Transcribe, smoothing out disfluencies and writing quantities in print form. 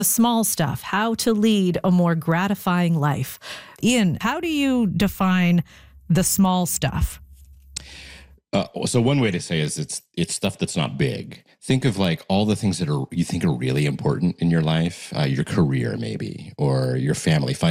The small stuff, how to lead a more gratifying life. Ian, how do you define the small stuff? So one way to say is it's stuff that's not big. Think of like all the things that you think are really important in your life, your career maybe, or your family,